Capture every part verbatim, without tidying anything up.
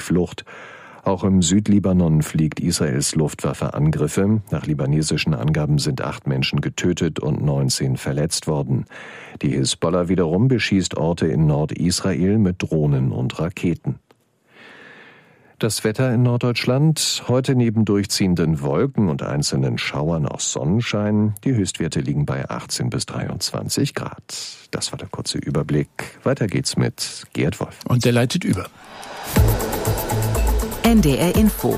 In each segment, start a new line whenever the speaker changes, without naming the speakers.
Flucht. Auch im Südlibanon fliegt Israels Luftwaffe Angriffe. Nach libanesischen Angaben sind acht Menschen getötet und neunzehn verletzt worden. Die Hisbollah wiederum beschießt Orte in Nordisrael mit Drohnen und Raketen. Das Wetter in Norddeutschland: heute neben durchziehenden Wolken und einzelnen Schauern auch Sonnenschein. Die Höchstwerte liegen bei achtzehn bis dreiundzwanzig Grad. Das war der kurze Überblick. Weiter geht's mit Gerd Wolf.
Und der leitet über.
N D R Info.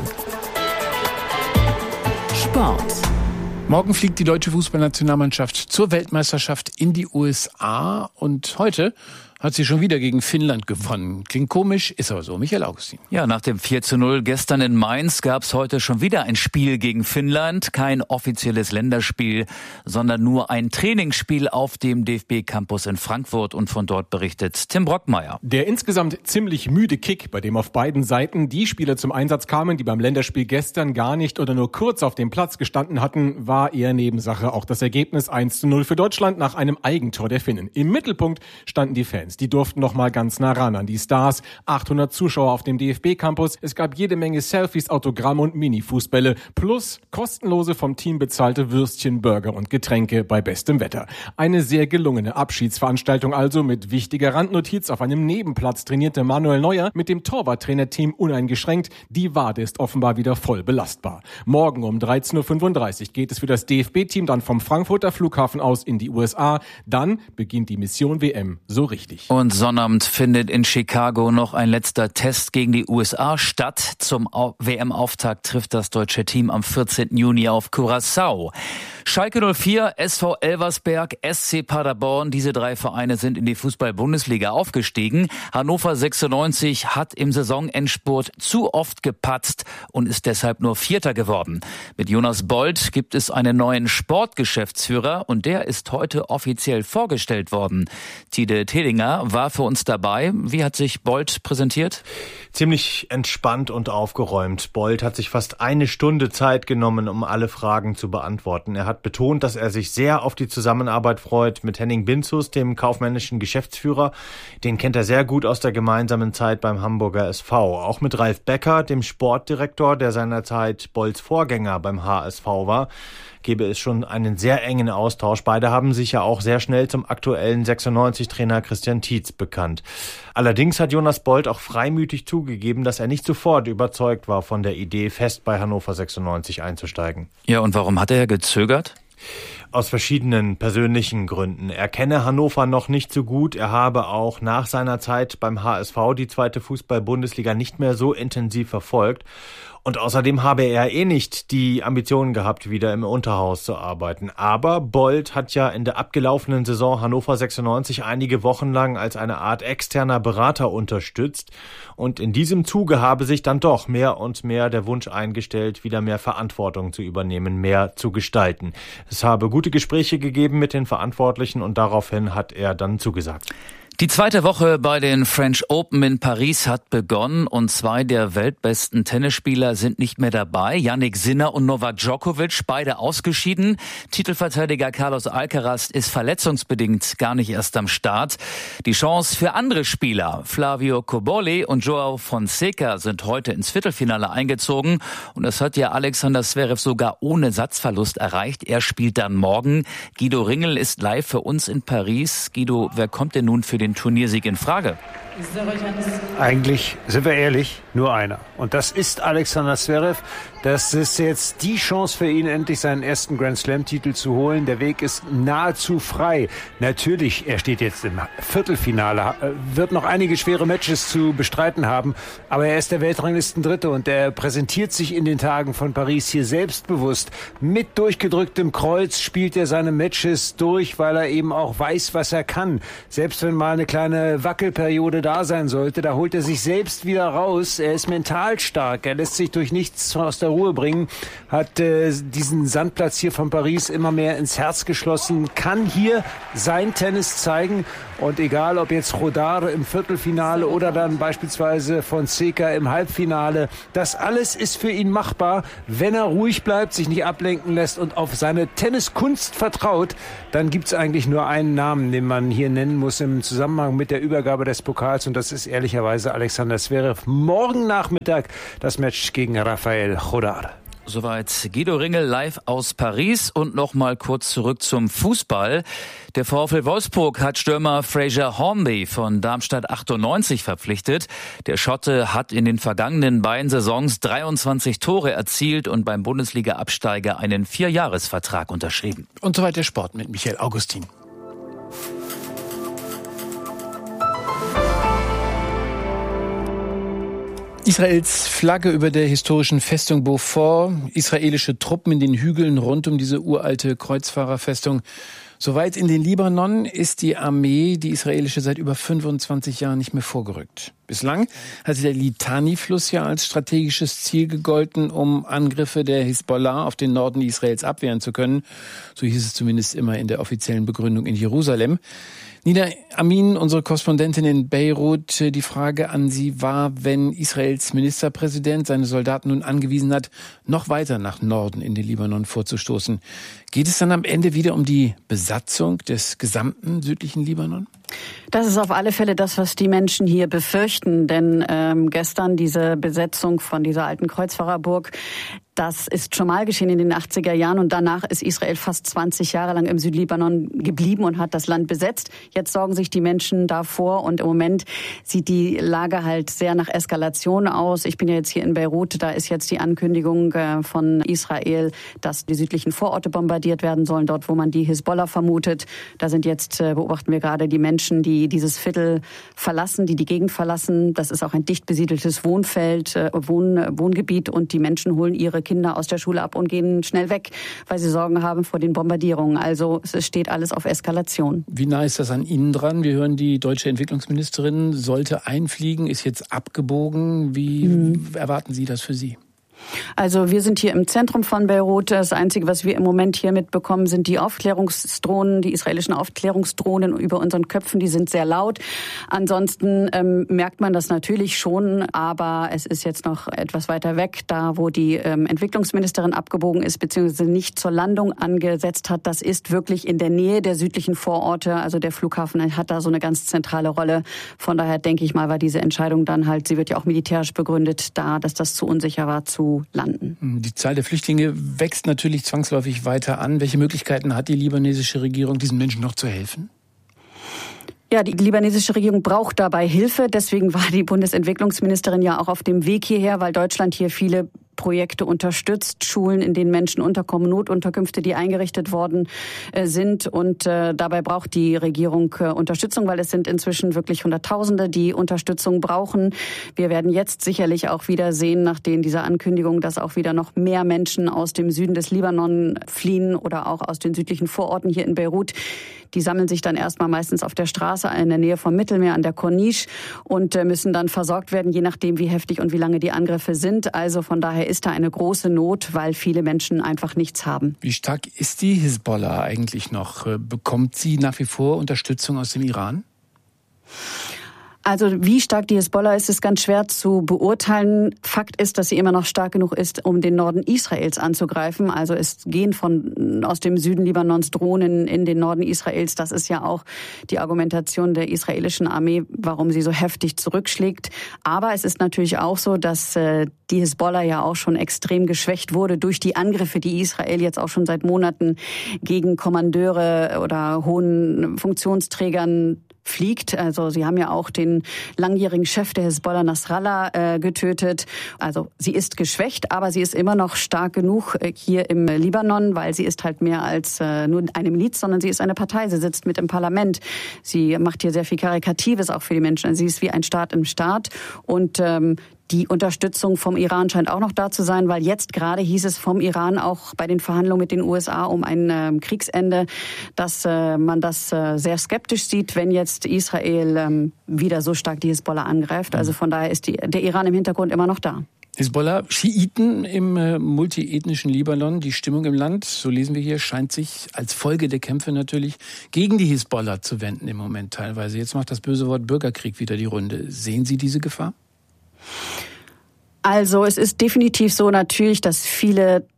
Sport.
Morgen fliegt die deutsche Fußballnationalmannschaft zur Weltmeisterschaft in die U S A und heute hat sie schon wieder gegen Finnland gewonnen. Klingt komisch, ist aber so. Michael Augustin.
Ja, nach dem vier zu null gestern in Mainz gab es heute schon wieder ein Spiel gegen Finnland. Kein offizielles Länderspiel, sondern nur ein Trainingsspiel auf dem D F B-Campus in Frankfurt. Und von dort berichtet Tim Brockmeier.
Der insgesamt ziemlich müde Kick, bei dem auf beiden Seiten die Spieler zum Einsatz kamen, die beim Länderspiel gestern gar nicht oder nur kurz auf dem Platz gestanden hatten, war eher Nebensache. Auch das Ergebnis eins zu null für Deutschland nach einem Eigentor der Finnen. Im Mittelpunkt standen die Fans. Die durften noch mal ganz nah ran an die Stars. achthundert Zuschauer auf dem D F B-Campus. Es gab jede Menge Selfies, Autogramme und Mini-Fußbälle. Plus kostenlose vom Team bezahlte Würstchen, Burger und Getränke bei bestem Wetter. Eine sehr gelungene Abschiedsveranstaltung also. Mit wichtiger Randnotiz: auf einem Nebenplatz trainierte Manuel Neuer mit dem Torwarttrainerteam uneingeschränkt. Die Wade ist offenbar wieder voll belastbar. Morgen um dreizehn Uhr fünfunddreißig geht es für das D F B-Team dann vom Frankfurter Flughafen aus in die U S A. Dann beginnt die Mission W M so richtig.
Und Sonnabend findet in Chicago noch ein letzter Test gegen die U S A statt. Zum W M-Auftakt trifft das deutsche Team am vierzehnten Juni auf Curaçao. Schalke null vier, S V Elversberg, S C Paderborn, diese drei Vereine sind in die Fußball-Bundesliga aufgestiegen. Hannover sechsundneunzig hat im Saisonendspurt zu oft gepatzt und ist deshalb nur Vierter geworden. Mit Jonas Bold gibt es einen neuen Sportgeschäftsführer und der ist heute offiziell vorgestellt worden. Tide Tedinger war für uns dabei. Wie hat sich Bold präsentiert?
Ziemlich entspannt und aufgeräumt. Bold hat sich fast eine Stunde Zeit genommen, um alle Fragen zu beantworten. Er hat betont, dass er sich sehr auf die Zusammenarbeit freut mit Henning Binzus, dem kaufmännischen Geschäftsführer. Den kennt er sehr gut aus der gemeinsamen Zeit beim Hamburger S V. Auch mit Ralf Becker, dem Sportdirektor, der seinerzeit Bolds Vorgänger beim H S V war, gäbe es schon einen sehr engen Austausch. Beide haben sich ja auch sehr schnell zum aktuellen sechsundneunzig-Trainer Christian Tietz bekannt. Allerdings hat Jonas Bold auch freimütig zugegeben, dass er nicht sofort überzeugt war von der Idee, fest bei Hannover sechsundneunzig einzusteigen.
Ja, und warum hat er gezögert?
Aus verschiedenen persönlichen Gründen. Er kenne Hannover noch nicht so gut. Er habe auch nach seiner Zeit beim H S V die zweite Fußball-Bundesliga nicht mehr so intensiv verfolgt. Und außerdem habe er eh nicht die Ambitionen gehabt, wieder im Unterhaus zu arbeiten. Aber Bold hat ja in der abgelaufenen Saison Hannover sechsundneunzig einige Wochen lang als eine Art externer Berater unterstützt. Und in diesem Zuge habe sich dann doch mehr und mehr der Wunsch eingestellt, wieder mehr Verantwortung zu übernehmen, mehr zu gestalten. Es habe gute Gespräche gegeben mit den Verantwortlichen und daraufhin hat er dann zugesagt.
Die zweite Woche bei den French Open in Paris hat begonnen und zwei der weltbesten Tennisspieler sind nicht mehr dabei. Jannik Sinner und Novak Djokovic, beide ausgeschieden. Titelverteidiger Carlos Alcaraz ist verletzungsbedingt gar nicht erst am Start. Die Chance für andere Spieler, Flavio Cobolli und Joao Fonseca, sind heute ins Viertelfinale eingezogen. Und das hat ja Alexander Zverev sogar ohne Satzverlust erreicht. Er spielt dann morgen. Guido Ringel ist live für uns in Paris. Guido, wer kommt denn nun für den Turniersieg in Frage?
Eigentlich, sind wir ehrlich, nur einer. Und das ist Alexander Zverev. Das ist jetzt die Chance für ihn, endlich seinen ersten Grand-Slam-Titel zu holen. Der Weg ist nahezu frei. Natürlich, er steht jetzt im Viertelfinale, wird noch einige schwere Matches zu bestreiten haben. Aber er ist der Weltranglistendritte und er präsentiert sich in den Tagen von Paris hier selbstbewusst. Mit durchgedrücktem Kreuz spielt er seine Matches durch, weil er eben auch weiß, was er kann. Selbst wenn mal eine kleine Wackelperiode da sein sollte, da holt er sich selbst wieder raus. Er ist mental stark, er lässt sich durch nichts aus der Ruhe bringen, hat äh, diesen Sandplatz hier von Paris immer mehr ins Herz geschlossen, kann hier sein Tennis zeigen und egal ob jetzt Rodar im Viertelfinale oder dann beispielsweise Fonseca im Halbfinale, das alles ist für ihn machbar, wenn er ruhig bleibt, sich nicht ablenken lässt und auf seine Tenniskunst vertraut, dann gibt es eigentlich nur einen Namen, den man hier nennen muss im Zusammenhang Zusammenhang mit der Übergabe des Pokals und das ist ehrlicherweise Alexander Zverev. Morgen Nachmittag das Match gegen Rafael Chodar.
Soweit Guido Ringel live aus Paris und noch mal kurz zurück zum Fußball. Der VfL Wolfsburg hat Stürmer Fraser Hornby von Darmstadt achtundneunzig verpflichtet. Der Schotte hat in den vergangenen beiden Saisons dreiundzwanzig Tore erzielt und beim Bundesliga-Absteiger einen Vierjahresvertrag unterschrieben.
Und soweit der Sport mit Michael Augustin. Israels Flagge über der historischen Festung Beaufort, israelische Truppen in den Hügeln rund um diese uralte Kreuzfahrerfestung. Soweit in den Libanon ist die Armee, die israelische, seit über fünfundzwanzig Jahren nicht mehr vorgerückt. Bislang hat der Litani-Fluss ja als strategisches Ziel gegolten, um Angriffe der Hisbollah auf den Norden Israels abwehren zu können. So hieß es zumindest immer in der offiziellen Begründung in Jerusalem. Nina Amin, unsere Korrespondentin in Beirut, die Frage an Sie war, wenn Israels Ministerpräsident seine Soldaten nun angewiesen hat, noch weiter nach Norden in den Libanon vorzustoßen. Geht es dann am Ende wieder um die Besatzung des gesamten südlichen Libanon?
Das ist auf alle Fälle das, was die Menschen hier befürchten. Denn ähm, gestern diese Besetzung von dieser alten Kreuzfahrerburg, das ist schon mal geschehen in den achtziger Jahren. Und danach ist Israel fast zwanzig Jahre lang im Südlibanon geblieben und hat das Land besetzt. Jetzt sorgen sich die Menschen davor. Und im Moment sieht die Lage halt sehr nach Eskalation aus. Ich bin ja jetzt hier in Beirut. Da ist jetzt die Ankündigung äh, von Israel, dass die südlichen Vororte bombardiert werden sollen, dort, wo man die Hisbollah vermutet. Da sind jetzt, äh, beobachten wir gerade die Menschen, die dieses Viertel verlassen, die die Gegend verlassen. Das ist auch ein dicht besiedeltes Wohnfeld, äh, Wohn, Wohngebiet und die Menschen holen ihre Kinder aus der Schule ab und gehen schnell weg, weil sie Sorgen haben vor den Bombardierungen. Also es steht alles auf Eskalation.
Wie nah ist das an Ihnen dran? Wir hören, die deutsche Entwicklungsministerin sollte einfliegen, ist jetzt abgebogen. Wie hm. erwarten Sie das für Sie?
Also wir sind hier im Zentrum von Beirut. Das Einzige, was wir im Moment hier mitbekommen, sind die Aufklärungsdrohnen, die israelischen Aufklärungsdrohnen über unseren Köpfen. Die sind sehr laut. Ansonsten ähm, merkt man das natürlich schon, aber es ist jetzt noch etwas weiter weg, da wo die ähm, Entwicklungsministerin abgebogen ist, beziehungsweise nicht zur Landung angesetzt hat. Das ist wirklich in der Nähe der südlichen Vororte. Also der Flughafen hat da so eine ganz zentrale Rolle. Von daher denke ich mal, war diese Entscheidung dann halt, sie wird ja auch militärisch begründet, da, dass das zu unsicher war, zu landen.
Die Zahl der Flüchtlinge wächst natürlich zwangsläufig weiter an. Welche Möglichkeiten hat die libanesische Regierung, diesen Menschen noch zu helfen?
Ja, die libanesische Regierung braucht dabei Hilfe. Deswegen war die Bundesentwicklungsministerin ja auch auf dem Weg hierher, weil Deutschland hier viele Projekte unterstützt, Schulen, in denen Menschen unterkommen, Notunterkünfte, die eingerichtet worden äh, sind. Und äh, dabei braucht die Regierung äh, Unterstützung, weil es sind inzwischen wirklich Hunderttausende, die Unterstützung brauchen. Wir werden jetzt sicherlich auch wieder sehen, nachdem dieser Ankündigung, dass auch wieder noch mehr Menschen aus dem Süden des Libanon fliehen oder auch aus den südlichen Vororten hier in Beirut. Die sammeln sich dann erstmal meistens auf der Straße in der Nähe vom Mittelmeer an der Corniche und äh, müssen dann versorgt werden, je nachdem, wie heftig und wie lange die Angriffe sind. Also von daher ist da eine große Not, weil viele Menschen einfach nichts haben.
Wie stark ist die Hisbollah eigentlich noch? Bekommt sie nach wie vor Unterstützung aus dem Iran?
Also wie stark die Hisbollah ist, ist ganz schwer zu beurteilen. Fakt ist, dass sie immer noch stark genug ist, um den Norden Israels anzugreifen. Also es gehen von aus dem Süden Libanons Drohnen in den Norden Israels. Das ist ja auch die Argumentation der israelischen Armee, warum sie so heftig zurückschlägt. Aber es ist natürlich auch so, dass äh, die Hisbollah ja auch schon extrem geschwächt wurde durch die Angriffe, die Israel jetzt auch schon seit Monaten gegen Kommandeure oder hohen Funktionsträgern fliegt. Also sie haben ja auch den langjährigen Chef der Hisbollah, Nasrallah, äh, getötet. Also sie ist geschwächt, aber sie ist immer noch stark genug äh, hier im Libanon, weil sie ist halt mehr als äh, nur eine Miliz, sondern sie ist eine Partei. Sie sitzt mit im Parlament. Sie macht hier sehr viel Karikatives auch für die Menschen. Also sie ist wie ein Staat im Staat und ähm, die Unterstützung vom Iran scheint auch noch da zu sein, weil jetzt gerade hieß es vom Iran auch bei den Verhandlungen mit den U S A um ein äh, Kriegsende, dass äh, man das äh, sehr skeptisch sieht, wenn jetzt Israel ähm, wieder so stark die Hisbollah angreift. Also von daher ist die, der Iran im Hintergrund immer noch da.
Hisbollah, Schiiten im äh, multiethnischen Libanon. Die Stimmung im Land, so lesen wir hier, scheint sich als Folge der Kämpfe natürlich gegen die Hisbollah zu wenden im Moment teilweise. Jetzt macht das böse Wort Bürgerkrieg wieder die Runde. Sehen Sie diese Gefahr?
Also es ist definitiv so natürlich, dass viele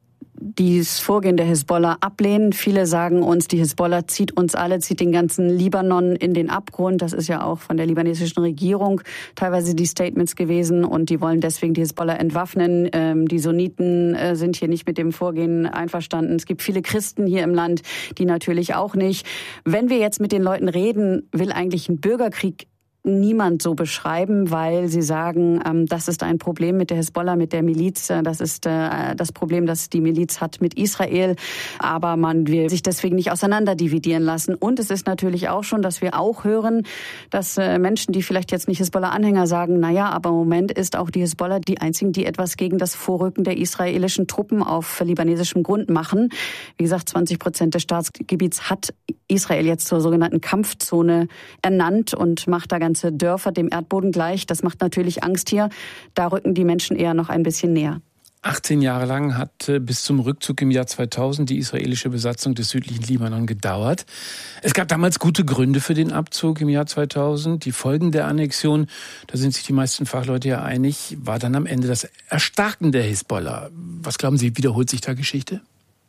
dieses Vorgehen der Hisbollah ablehnen. Viele sagen uns, die Hisbollah zieht uns alle, zieht den ganzen Libanon in den Abgrund. Das ist ja auch von der libanesischen Regierung teilweise die Statements gewesen und die wollen deswegen die Hisbollah entwaffnen. Ähm, die Sunniten äh, sind hier nicht mit dem Vorgehen einverstanden. Es gibt viele Christen hier im Land, die natürlich auch nicht. Wenn wir jetzt mit den Leuten reden, will eigentlich ein Bürgerkrieg niemand so beschreiben, weil sie sagen, ähm, das ist ein Problem mit der Hisbollah, mit der Miliz. Das ist äh, das Problem, das die Miliz hat mit Israel. Aber man will sich deswegen nicht auseinanderdividieren lassen. Und es ist natürlich auch schon, dass wir auch hören, dass äh, Menschen, die vielleicht jetzt nicht Hisbollah-Anhänger sagen, na ja, aber im Moment ist auch die Hisbollah die einzigen, die etwas gegen das Vorrücken der israelischen Truppen auf libanesischem Grund machen. Wie gesagt, zwanzig Prozent des Staatsgebiets hat Israel jetzt zur sogenannten Kampfzone ernannt und macht da ganz Dörfer dem Erdboden gleich. Das macht natürlich Angst hier. Da rücken die Menschen eher noch ein bisschen näher.
achtzehn Jahre lang hat bis zum Rückzug im Jahr zweitausend die israelische Besatzung des südlichen Libanon gedauert. Es gab damals gute Gründe für den Abzug im Jahr zweitausend. Die Folgen der Annexion, da sind sich die meisten Fachleute ja einig, war dann am Ende das Erstarken der Hisbollah. Was glauben Sie, wiederholt sich da Geschichte?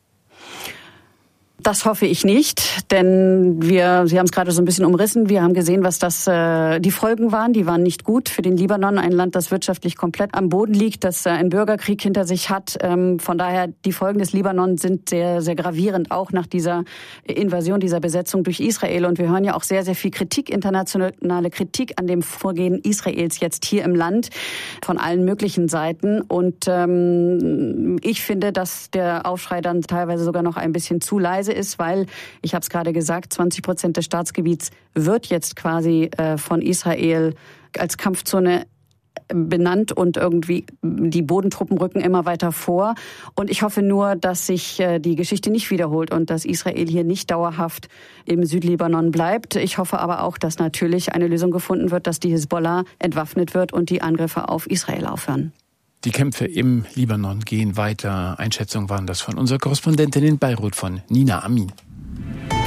Das hoffe ich nicht, denn wir, Sie haben es gerade so ein bisschen umrissen, wir haben gesehen, was das äh, die Folgen waren. Die waren nicht gut für den Libanon, ein Land, das wirtschaftlich komplett am Boden liegt, das äh, einen Bürgerkrieg hinter sich hat. Ähm, von daher, die Folgen des Libanon sind sehr, sehr gravierend, auch nach dieser Invasion, dieser Besetzung durch Israel. Und wir hören ja auch sehr, sehr viel Kritik, internationale Kritik an dem Vorgehen Israels jetzt hier im Land von allen möglichen Seiten. Und ähm, ich finde, dass der Aufschrei dann teilweise sogar noch ein bisschen zu leise ist, weil, ich habe es gerade gesagt, zwanzig Prozent des Staatsgebiets wird jetzt quasi äh, von Israel als Kampfzone benannt und irgendwie die Bodentruppen rücken immer weiter vor. Und ich hoffe nur, dass sich äh, die Geschichte nicht wiederholt und dass Israel hier nicht dauerhaft im Südlibanon bleibt. Ich hoffe aber auch, dass natürlich eine Lösung gefunden wird, dass die Hisbollah entwaffnet wird und die Angriffe auf Israel aufhören.
Die Kämpfe im Libanon gehen weiter. Einschätzungen waren das von unserer Korrespondentin in Beirut, von Nina Amin.